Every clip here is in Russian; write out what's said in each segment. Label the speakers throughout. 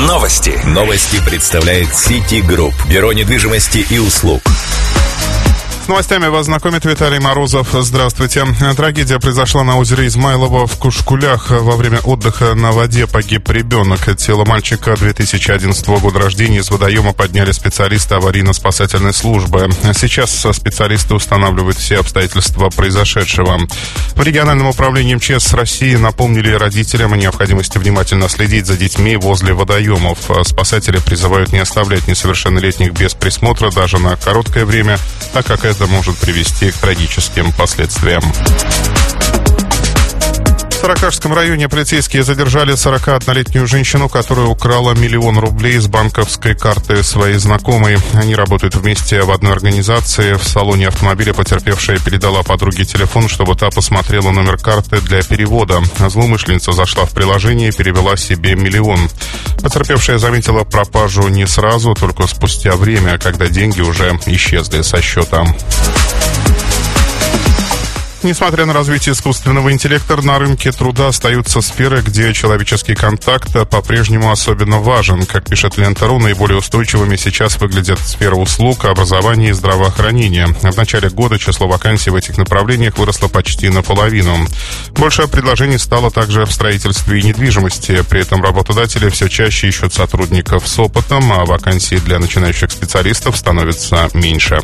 Speaker 1: Новости. Новости представляет City Group. Бюро недвижимости и услуг.
Speaker 2: С новостями вас знакомит Виталий Морозов. Здравствуйте. Трагедия произошла на озере Измайлово в Кушкулях. Во время отдыха на воде погиб ребенок. Тело мальчика 2011 года рождения из водоема подняли специалисты аварийно-спасательной службы. Сейчас специалисты устанавливают все обстоятельства произошедшего. В региональном управлении МЧС России напомнили родителям о необходимости внимательно следить за детьми возле водоемов. Спасатели призывают не оставлять несовершеннолетних без присмотра даже на короткое время, так как это может привести к трагическим последствиям. В Таракашском районе полицейские задержали 41-летнюю женщину, которая украла 1 000 000 рублей с банковской карты своей знакомой. Они работают вместе в одной организации. В салоне автомобиля потерпевшая передала подруге телефон, чтобы та посмотрела номер карты для перевода. Злоумышленница зашла в приложение и перевела себе 1 000 000. Потерпевшая заметила пропажу не сразу, только спустя время, когда деньги уже исчезли со счета. Несмотря на развитие искусственного интеллекта, на рынке труда остаются сферы, где человеческий контакт по-прежнему особенно важен. Как пишет Лента.ру, наиболее устойчивыми сейчас выглядят сфера услуг, образования и здравоохранения. В начале года число вакансий в этих направлениях выросло почти наполовину. Больше предложений стало также в строительстве и недвижимости. При этом работодатели все чаще ищут сотрудников с опытом, а вакансий для начинающих специалистов становится меньше.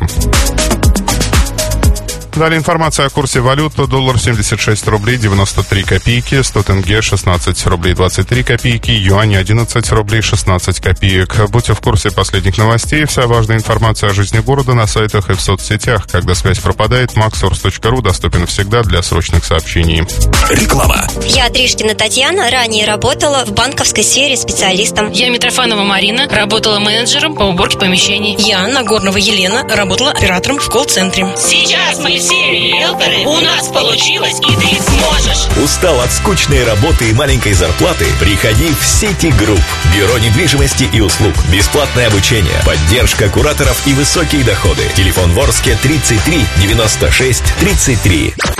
Speaker 2: Далее информация о курсе валют. Доллар 76 рублей 93 копейки, 100 тенге 16 рублей 23 копейки, юань 11 рублей 16 копеек. Будьте в курсе последних новостей. Вся важная информация о жизни города на сайтах и в соцсетях. Когда связь пропадает, maxsource.ru доступен всегда для срочных сообщений.
Speaker 1: Реклама.
Speaker 3: Я Тришкина Татьяна, ранее работала в банковской сфере специалистом.
Speaker 4: Я Митрофанова Марина, работала менеджером по уборке помещений.
Speaker 5: Я Нагорнова Елена, работала оператором в колл-центре.
Speaker 6: Сейчас мы все риэлторы. У нас получилось, и ты сможешь.
Speaker 1: Устал от скучной работы и маленькой зарплаты? Приходи в City Group. Бюро недвижимости и услуг. Бесплатное обучение, поддержка кураторов и высокие доходы. Телефон в Орске 33 96 33.